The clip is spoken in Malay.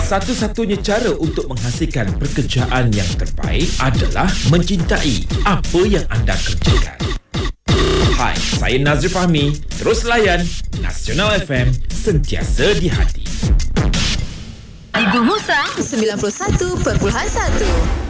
Satu-satunya cara untuk menghasilkan pekerjaan yang terbaik adalah mencintai apa yang anda kerjakan. Hai, saya Nazri Fahmi. Terus layan Nasional FM, sentiasa di hati. Ibu Musa 91.1